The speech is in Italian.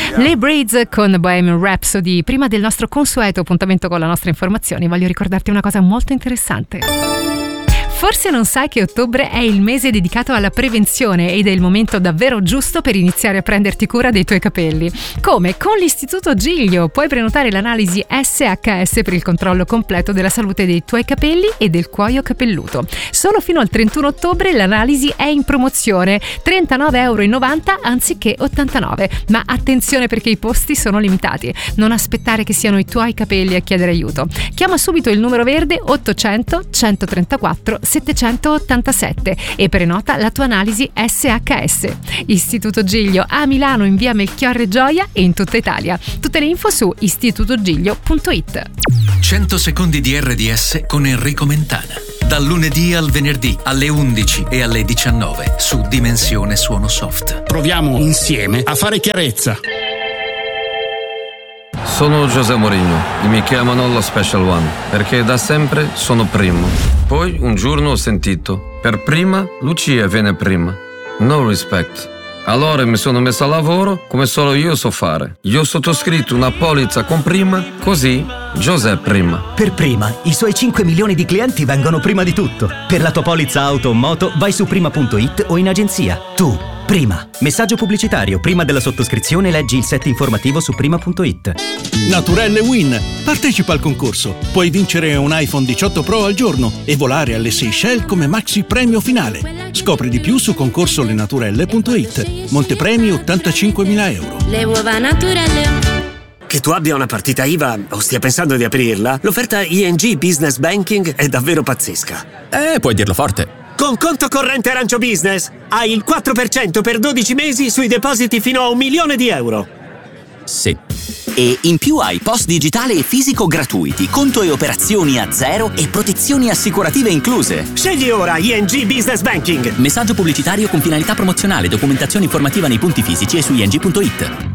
Le Braids con Bohemian Rhapsody. Prima del nostro consueto appuntamento con la nostra informazione, voglio ricordarti una cosa molto interessante. Forse non sai che ottobre è il mese dedicato alla prevenzione ed è il momento davvero giusto per iniziare a prenderti cura dei tuoi capelli. Come? Con l'Istituto Giglio puoi prenotare l'analisi SHS per il controllo completo della salute dei tuoi capelli e del cuoio capelluto. Solo fino al 31 ottobre l'analisi è in promozione, €39,90 anziché 89. Ma attenzione, perché i posti sono limitati. Non aspettare che siano i tuoi capelli a chiedere aiuto. Chiama subito il numero verde 800 134 787 e prenota la tua analisi SHS. Istituto Giglio a Milano in via Melchiorre Gioia e in tutta Italia. Tutte le info su istitutogiglio.it. 100 secondi di RDS con Enrico Mentana. Dal lunedì al venerdì alle 11 e alle 19 su Dimensione Suono Soft. Proviamo insieme a fare chiarezza. Sono José Mourinho e mi chiamano lo Special One perché da sempre sono primo. Poi un giorno ho sentito: per prima Lucia viene prima. No respect. Allora mi sono messo a lavoro come solo io so fare. Io ho sottoscritto una polizza con prima, così José prima. Per prima, i suoi 5 milioni di clienti vengono prima di tutto. Per la tua polizza auto o moto vai su prima.it o in agenzia. Tu, prima. Messaggio pubblicitario. Prima della sottoscrizione leggi il set informativo su prima.it. Naturelle Win. Partecipa al concorso. Puoi vincere un iPhone 18 Pro al giorno e volare alle Seychelles come maxi premio finale. Scopri di più su concorsolenaturelle.it. Montepremi €85.000. Le uova naturelle. Che tu abbia una partita IVA o stia pensando di aprirla, l'offerta ING Business Banking è davvero pazzesca. Puoi dirlo forte. Con conto corrente Arancio Business hai il 4% per 12 mesi sui depositi fino a €1.000.000. Sì. E in più hai post digitale e fisico gratuiti, conto e operazioni a zero e protezioni assicurative incluse. Scegli ora ING Business Banking. Messaggio pubblicitario con finalità promozionale. Documentazione informativa nei punti fisici e su ing.it.